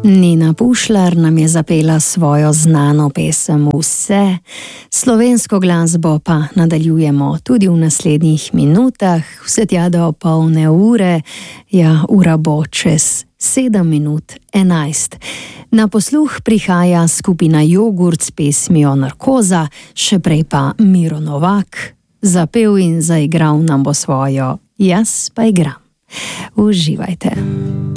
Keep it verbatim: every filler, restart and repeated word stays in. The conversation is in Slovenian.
Nina Pušlar nam je zapela svojo znano pesem Vse. Slovensko glasbo pa nadaljujemo tudi v naslednjih minutah, vse tja do polne ure. Ja, ura bo čez sedem minut enajst. Na posluh prihaja skupina Jogurt s pesmijo Narkoza, še prej pa Miro Novak. Zapel in zaigral nam bo svojo Jaz pa igram. Uživajte.